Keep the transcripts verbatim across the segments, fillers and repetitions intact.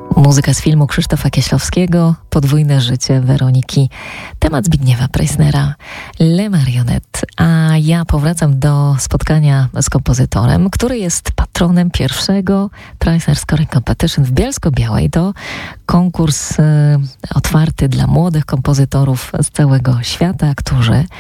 Muzyka z filmu Krzysztofa Kieślowskiego, Podwójne życie Weroniki, temat Zbigniewa Preissnera, Le Marionette. A ja powracam do spotkania z kompozytorem, który jest patronem pierwszego Preissner Scoring Competition w Bielsko-Białej. To konkurs y, otwarty dla młodych kompozytorów z całego świata, którzy y,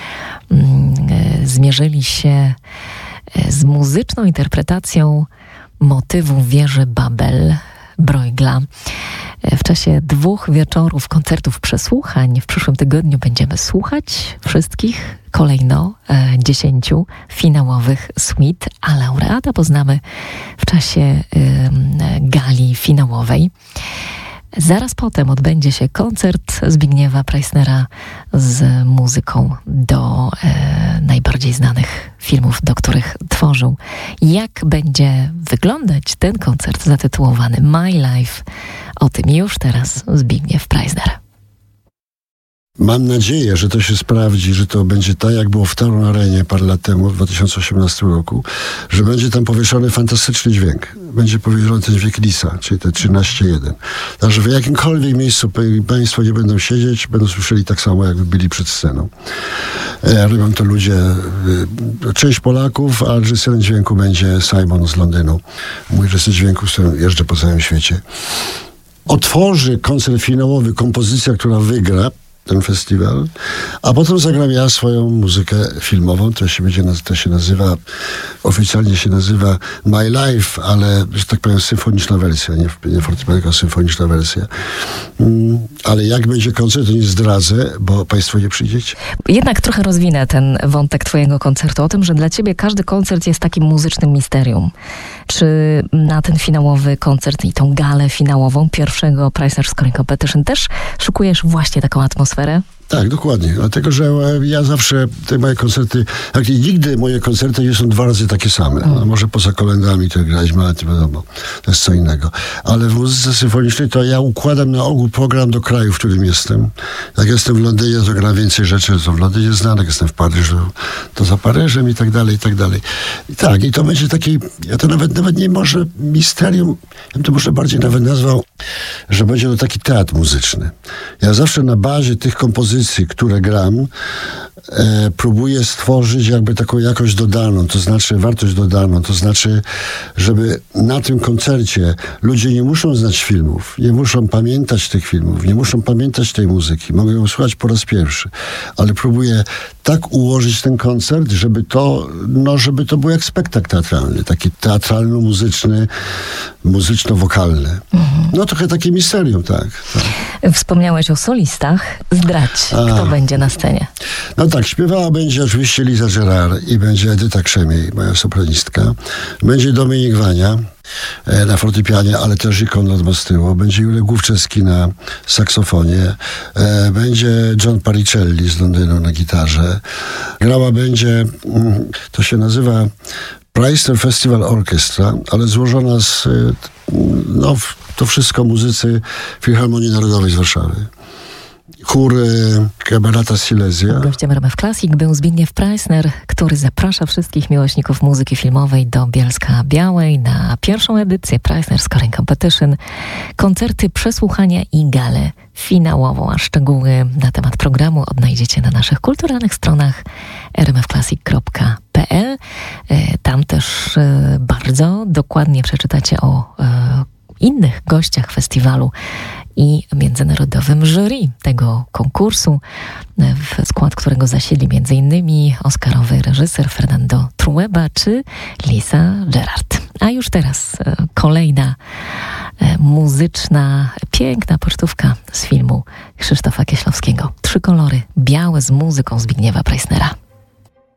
y, zmierzyli się y, z muzyczną interpretacją motywu wieży Babel Bruegla. W czasie dwóch wieczorów koncertów przesłuchań w przyszłym tygodniu będziemy słuchać wszystkich kolejno e, dziesięciu finałowych suite, a laureata poznamy w czasie e, gali finałowej. Zaraz potem odbędzie się koncert Zbigniewa Preissnera z muzyką do e, najbardziej znanych filmów, do których tworzył. Jak będzie wyglądać ten koncert zatytułowany My Life? O tym już teraz Zbigniew Preissner. Mam nadzieję, że to się sprawdzi, że to będzie tak, jak było w Taurun Arenie parę lat temu, w dwa tysiące osiemnastym roku, że będzie tam powieszony fantastyczny dźwięk. Będzie powieszony ten dźwięk Lisa, czyli te trzynaście jeden. Także w jakimkolwiek miejscu państwo nie będą siedzieć, będą słyszeli tak samo, jakby byli przed sceną. E, robią to ludzie, e, część Polaków, a reżyserem dźwięku będzie Simon z Londynu. Mój reżyser dźwięku, z którym jeżdżę po całym świecie. Otworzy koncert finałowy kompozycja, która wygra ten festiwal, a potem zagram ja swoją muzykę filmową, to się, będzie, to się nazywa, oficjalnie się nazywa My Life, ale, że tak powiem, symfoniczna wersja, nie, nie fortepian, tylko symfoniczna wersja. Mm, ale jak będzie koncert, to nie zdradzę, bo państwo nie przyjdziecie. Jednak trochę rozwinę ten wątek twojego koncertu, o tym, że dla ciebie każdy koncert jest takim muzycznym misterium. Czy na ten finałowy koncert i tą galę finałową pierwszego Preissner Scoring Competition też szykujesz właśnie taką atmosferę? Tak, dokładnie. Dlatego, że ja zawsze te moje koncerty, jak i nigdy moje koncerty nie są dwa razy takie same. Mm. No, może poza kolendami to graliśmy, ale to wiadomo, to jest co innego. Ale w muzyce symfonicznej to ja układam na ogół program do kraju, w którym jestem. Jak jestem w Londynie, to gram więcej rzeczy, co w Londynie znane. Jak jestem w Paryżu, to za Paryżem i tak dalej, i tak dalej. I tak, i to będzie taki, ja to nawet, nawet nie może misterium, ja bym to może bardziej nawet nazwał, że będzie to taki teatr muzyczny. Ja zawsze na bazie tych kompozycji, które gram, e, próbuję stworzyć jakby taką jakość dodaną, to znaczy wartość dodaną, to znaczy, żeby na tym koncercie ludzie nie muszą znać filmów, nie muszą pamiętać tych filmów, nie muszą pamiętać tej muzyki, mogą ją słuchać po raz pierwszy, ale próbuję tak ułożyć ten koncert, żeby to, no, żeby to był jak spektakl teatralny, taki teatralno-muzyczny, muzyczno-wokalny. Mhm. No trochę takie misterium, tak, tak. Wspomniałeś o solistach. Zdradź, A. kto będzie na scenie. No tak, śpiewała będzie oczywiście Liza Gerard i będzie Edyta Krzemiej, moja sopranistka. Będzie Dominik Wania e, na fortepianie, ale też i Konrad Mostyło. Będzie Jurek Główczewski na saksofonie. E, będzie John Paricelli z Londynu na gitarze. Grała będzie, mm, to się nazywa Preissner Festival Orchestra, ale złożona z, no, to wszystko muzycy Filharmonii Narodowej z Warszawy. Chór Kamerata Silesia. Gościem R M F Classic był Zbigniew Preissner, który zaprasza wszystkich miłośników muzyki filmowej do Bielska-Białej na pierwszą edycję Preissner Scoring Competition. Koncerty, przesłuchania i galę finałową, a szczegóły na temat programu odnajdziecie na naszych kulturalnych stronach r m f classic kropka p l. Tam też bardzo dokładnie przeczytacie o innych gościach festiwalu i międzynarodowym jury tego konkursu, w skład którego zasiedli między innymi oscarowy reżyser Fernando Trueba czy Lisa Gerard. A już teraz kolejna muzyczna, piękna pocztówka z filmu Krzysztofa Kieślowskiego. Trzy kolory, białe z muzyką Zbigniewa Preissnera.